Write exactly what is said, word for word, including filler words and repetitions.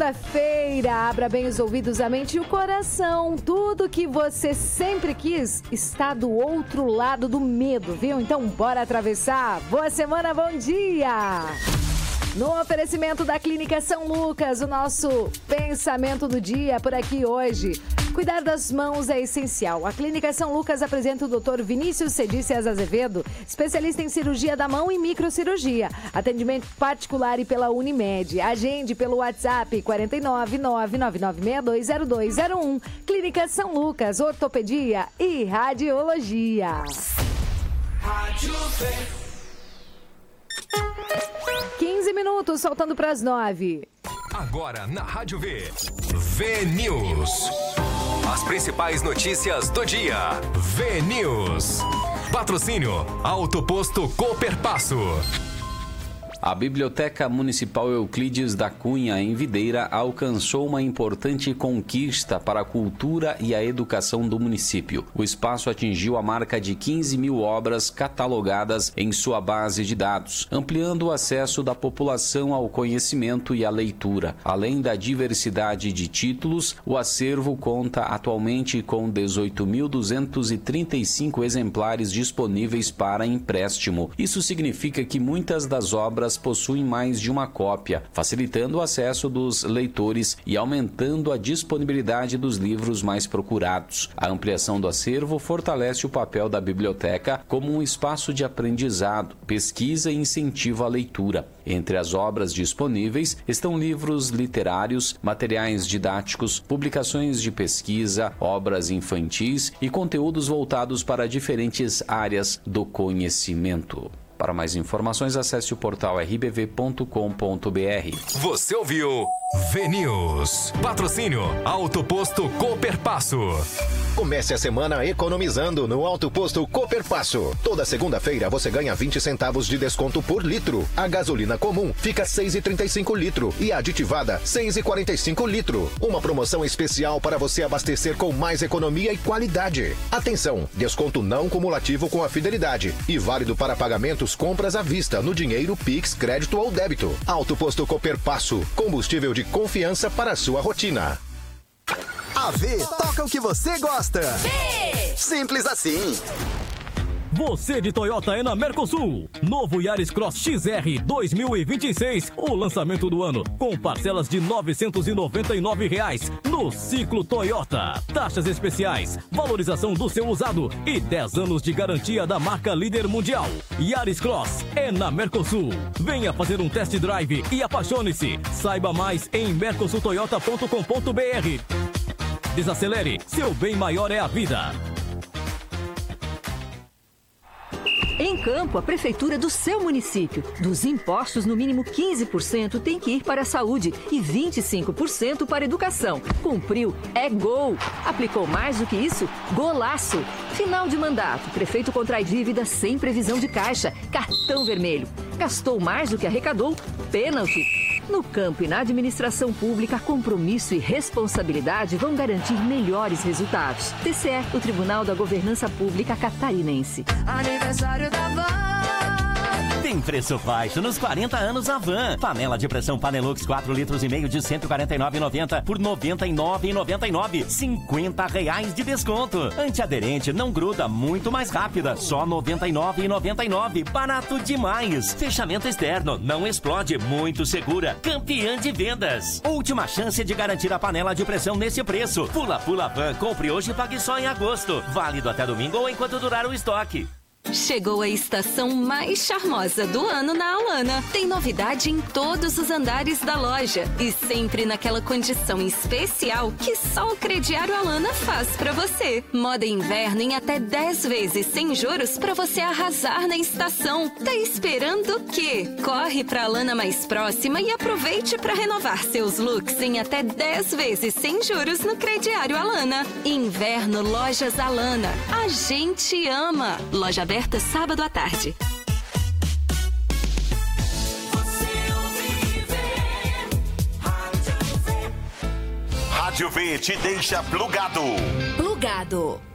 segunda-feira. Abra bem os ouvidos, a mente e o coração. Tudo que você sempre quis está do outro lado do medo, viu? Então, bora atravessar. Boa semana, bom dia! No oferecimento da Clínica São Lucas, o nosso pensamento do dia por aqui hoje. Cuidar das mãos é essencial. A Clínica São Lucas apresenta o doutor Vinícius Cedícias Azevedo, especialista em cirurgia da mão e microcirurgia. Atendimento particular e pela Unimed. Agende pelo WhatsApp quatro nove nove nove nove seis dois zero dois zero um. Clínica São Lucas, ortopedia e radiologia. Rádio quinze minutos, faltando para as nove. Agora na Rádio V, V News. As principais notícias do dia. V News. Patrocínio Auto Posto Cooperpasso. A Biblioteca Municipal Euclides da Cunha, em Videira, alcançou uma importante conquista para a cultura e a educação do município. O espaço atingiu a marca de quinze mil obras catalogadas em sua base de dados, ampliando o acesso da população ao conhecimento e à leitura. Além da diversidade de títulos, o acervo conta atualmente com dezoito mil duzentos e trinta e cinco exemplares disponíveis para empréstimo. Isso significa que muitas das obras possuem mais de uma cópia, facilitando o acesso dos leitores e aumentando a disponibilidade dos livros mais procurados. A ampliação do acervo fortalece o papel da biblioteca como um espaço de aprendizado, pesquisa e incentivo à leitura. Entre as obras disponíveis estão livros literários, materiais didáticos, publicações de pesquisa, obras infantis e conteúdos voltados para diferentes áreas do conhecimento. Para mais informações, acesse o portal r b v ponto com ponto b r. Você ouviu V News. Patrocínio Auto Posto Cooperpasso. Comece a semana economizando no Auto Posto Cooperpasso. Toda segunda-feira você ganha vinte centavos de desconto por litro. A gasolina comum fica seis reais e trinta e cinco litro e a aditivada seis reais e quarenta e cinco litro. Uma promoção especial para você abastecer com mais economia e qualidade. Atenção, desconto não cumulativo com a fidelidade e válido para pagamentos compras à vista no dinheiro, Pix, crédito ou débito. Auto Posto Cooperpasso, combustível de confiança para a sua rotina. A V toca o que você gosta. V. Simples assim. Você de Toyota é na Mercosul. Novo Yaris Cross X R dois mil e vinte e seis, o lançamento do ano, com parcelas de novecentos e noventa e nove reais no Ciclo Toyota. Taxas especiais, valorização do seu usado e dez anos de garantia da marca líder mundial. Yaris Cross é na Mercosul. Venha fazer um test drive e apaixone-se. Saiba mais em mercosul toyota ponto com ponto b r. Desacelere, seu bem maior é a vida. Em Campo, a prefeitura do seu município. Dos impostos, no mínimo quinze por cento tem que ir para a saúde e vinte e cinco por cento para a educação. Cumpriu, é gol. Aplicou mais do que isso? Golaço. Final de mandato, prefeito contrai dívida sem previsão de caixa. Cartão vermelho. Gastou mais do que arrecadou? Pênalti. No campo e na administração pública, compromisso e responsabilidade vão garantir melhores resultados. T C E, o Tribunal da Governança Pública Catarinense. Aniversário da Van. Tem preço baixo nos quarenta anos Avan. Panela de pressão Panelux quatro litros e meio de cento e quarenta e nove reais e noventa centavos por noventa e nove reais e noventa e nove centavos. cinquenta reais de desconto. Antiaderente não gruda, muito mais rápida. Só noventa e nove reais e noventa e nove centavos. Barato demais. Fechamento externo, não explode, muito segura. Campeã de vendas. Última chance de garantir a panela de pressão nesse preço. Pula Pula Van, compre hoje e pague só em agosto. Válido até domingo ou enquanto durar o estoque. Chegou a estação mais charmosa do ano na Alana. Tem novidade em todos os andares da loja e sempre naquela condição especial que só o crediário Alana faz pra você. Moda inverno em até dez vezes sem juros pra você arrasar na estação. Tá esperando o quê? Corre pra Alana mais próxima e aproveite pra renovar seus looks em até dez vezes sem juros no crediário Alana. Inverno Lojas Alana. A gente ama. Loja aberta sábado à tarde. Rádio V te deixa plugado. Plugado.